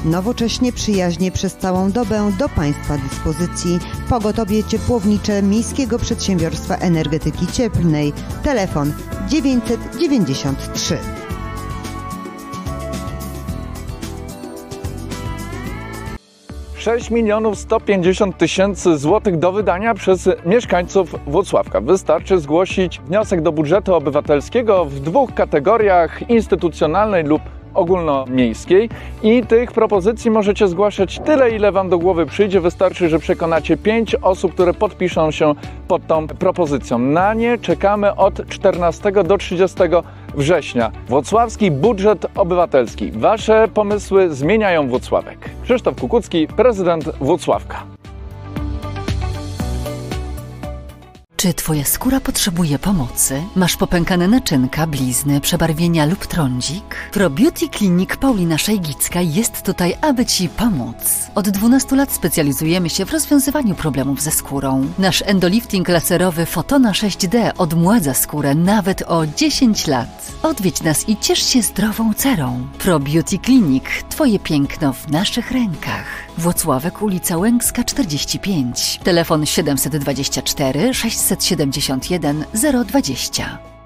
nowocześnie, przyjaźnie przez całą dobę do Państwa dyspozycji. Pogotowie ciepłownicze Miejskiego Przedsiębiorstwa Energetyki Cieplnej. Telefon 993. $6 150 000 złotych do wydania przez mieszkańców Włocławka. Wystarczy zgłosić wniosek do budżetu obywatelskiego w dwóch kategoriach: instytucjonalnej lub ogólnomiejskiej, i tych propozycji możecie zgłaszać tyle, ile Wam do głowy przyjdzie. Wystarczy, że przekonacie 5 osób, które podpiszą się pod tą propozycją. Na nie czekamy od 14 do 30 września. Włocławski budżet obywatelski. Wasze pomysły zmieniają Włocławek. Krzysztof Kukucki, prezydent Włocławka. Czy Twoja skóra potrzebuje pomocy? Masz popękane naczynka, blizny, przebarwienia lub trądzik? ProBeauty Clinic Paulina Szajgicka jest tutaj, aby Ci pomóc. Od 12 lat specjalizujemy się w rozwiązywaniu problemów ze skórą. Nasz endolifting laserowy Fotona 6D odmładza skórę nawet o 10 lat. Odwiedź nas i ciesz się zdrową cerą. ProBeauty Clinic. Twoje piękno w naszych rękach. Włocławek, ulica Łęcka 45. Telefon 724 671 020.